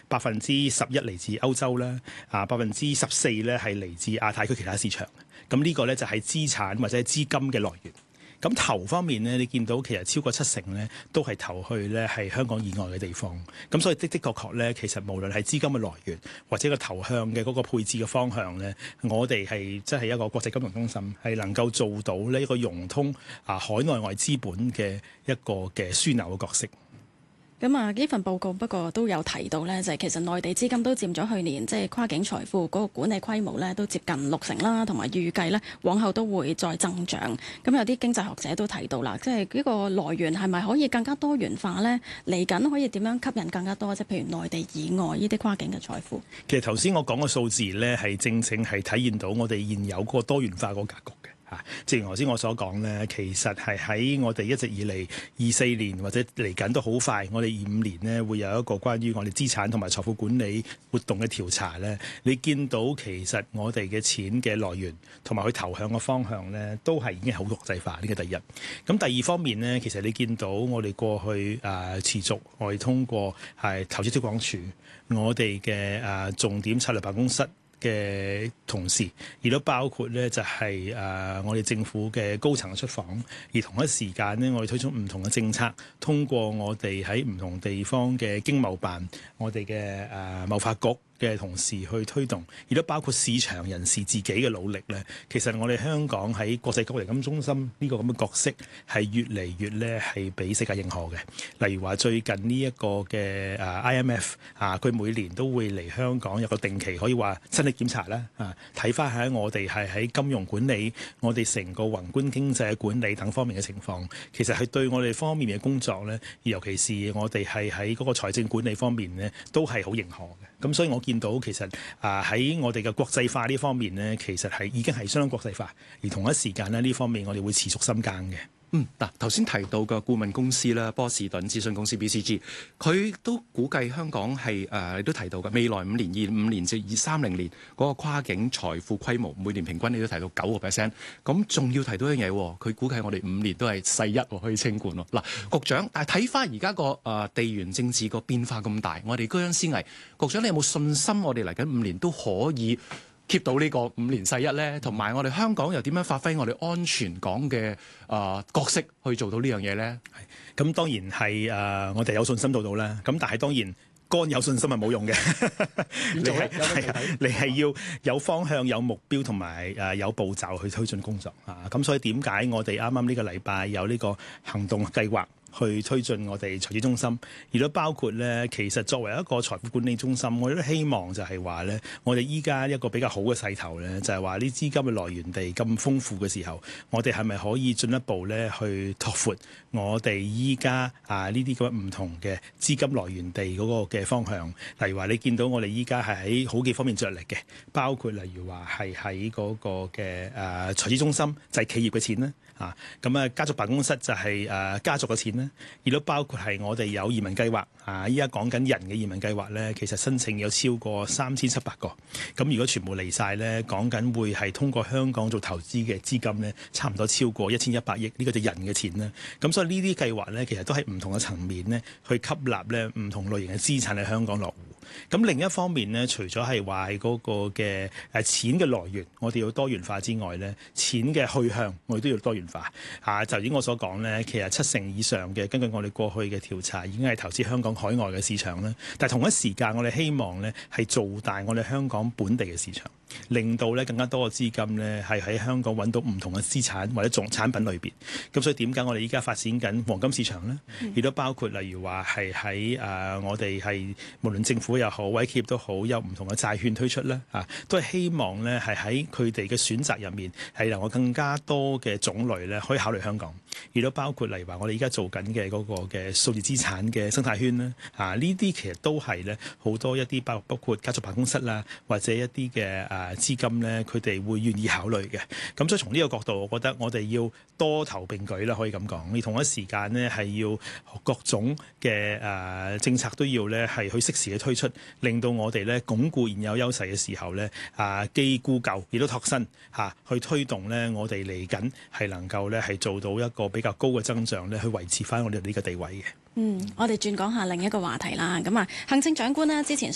11%嚟自歐洲啦，14%咧係嚟自亞太區其他市場。咁呢個咧就係資產或者係資金嘅來源。咁投方面咧，你見到其實超過70%咧都係投去咧係香港以外嘅地方。咁所以的確咧，其實無論係資金嘅來源或者個投向嘅嗰個配置嘅方向咧，我哋係即係一個國際金融中心，係能夠做到呢一個融通海內外資本嘅一個嘅樞紐嘅角色。 咁啊，呢份報告不過都有提到呢，就係其實內地資金都佔咗去年即係跨境財富嗰個管理規模呢，都接近60%啦，同埋預計呢往後都會再增長。咁有啲經濟學者都提到啦，即係呢個來源係咪可以更加多元化呢？嚟緊可以點樣吸引更加多即係譬如內地以外呢啲跨境嘅財富？ 其實頭先我講嘅數字呢，係正係體現到我哋現有嗰個多元化嗰個格局嘅。正如頭先我所講咧，其實係喺我哋一直以嚟24年或者嚟緊都好快，我哋25年呢會有一個關於我哋資產同埋財富管理活動嘅調查咧。你見到其實我哋嘅錢嘅來源同埋佢投向嘅方向咧，都係已經好國際化。呢個第一。咁第二方面呢，其實你見到我哋過去持續我哋通過係投資推廣署我哋嘅重點策略辦公室嘅同事，亦都包括咧就係我哋政府嘅高層嘅出訪，而同一時間呢，我哋推出唔同嘅政策，通過我哋喺唔同地方嘅經貿辦，我哋嘅貿發局嘅同事去推動，亦都包括市場人士自己嘅努力咧。其實我哋香港喺國際金融中心呢個咁嘅角色係越嚟越咧係俾世界認可嘅。例如話最近呢一個嘅IMF 佢每年都會嚟香港有個定期可以話身體檢查啦，睇翻喺我哋係喺金融管理、我哋成個宏觀經濟嘅管理等方面嘅情況，其實係對我哋方面嘅工作咧，尤其是我哋係喺嗰個財政管理方面咧，都係好認可嘅。咁所以我見到其實喺我哋嘅國際化呢方面呢，其實係已經係相當國際化，而同一時間呢方面我哋會持續深耕嘅。 嗱，頭先提到嘅顧問公司啦，波士頓諮詢公司 BCG， 佢都估計香港係你都提到嘅未來5年25年至2030年嗰個跨境財富規模每年平均你都提到9%，咁仲要提到一樣嘢，佢估計我哋5年都係世一可以清冠咯。嗱，局長，但係睇翻而家個地緣政治個變化咁大，我哋居安思危，局長你有冇信心我哋嚟緊5年都可以keep 到呢個5年世一咧？同埋我哋香港又點樣發揮我哋安全港嘅角色去做到呢樣嘢咧？ 咁當然係我哋有信心做到啦。咁但係當然乾有信心係冇用嘅，你係要有方向、有目標同埋有步驟去推進工作啊。咁所以點解我哋啱啱呢個禮拜有呢個行動計劃去推進我哋財資中心，而都包括咧，其實作為一個財富管理中心，我哋都希望就係話咧，我哋依家一個比較好嘅勢頭咧，就係話啲資金嘅來源地咁豐富嘅時候，我哋係咪可以進一步咧去拓闊我哋依家呢啲咁唔同嘅資金來源地嗰個嘅方向？例如話你見到我哋依家係喺好幾方面着力嘅，包括例如話係喺嗰個嘅財資中心就係企業嘅錢啦。咁家族辦公室就係家族嘅錢咧，亦都包括係我哋有移民計劃依家講緊人嘅移民計劃咧，其實申請有超過3700個。咁如果全部嚟晒咧，講緊會係通過香港做投資嘅資金咧，差唔多超過1100億，呢個就人嘅錢啦。咁所以呢啲計劃咧，其實都係唔同嘅層面咧，去吸納咧唔同類型嘅資產喺香港落戶。咁另一方面咧，除咗係話係嗰個嘅錢嘅來源，我哋要多元化之外咧，錢嘅去向我哋都要多元化。就如我所講咧，其實70%以上嘅根據我哋過去嘅調查，已經係投資香港海外嘅市場啦。但係同一時間，我哋希望咧係做大我哋香港本地嘅市場，令到咧更加多嘅資金咧係喺香港揾到唔同嘅資產或者種產品類別。咁所以點解我哋依家發展緊黃金市場咧？亦都包括例如話係喺我哋係無論政府又好，或者企業都好，有唔同嘅債券推出咧，都係希望咧係喺佢哋嘅選擇入面係能夠更加多嘅種類咧可以考慮香港。亦都包括例如話我哋而家做緊嘅嗰個嘅數字資產嘅生態圈啦，呢啲其實都係咧好多一啲包括家族辦公室啦，或者一啲嘅資金咧，佢哋會願意考慮嘅。咁所以從呢個角度，我覺得我哋要多頭並舉啦，可以咁講。你同一時間呢，係要各種嘅政策都要咧係去適時嘅推出，令到我哋咧鞏固現有優勢嘅時候咧既固舊亦都拓新去推動咧我哋嚟緊係能夠咧係做到一個比較高嘅增長咧，去維持翻我哋呢個地位嘅。 我哋轉講下另一個話題啦。咁行政長官呢之前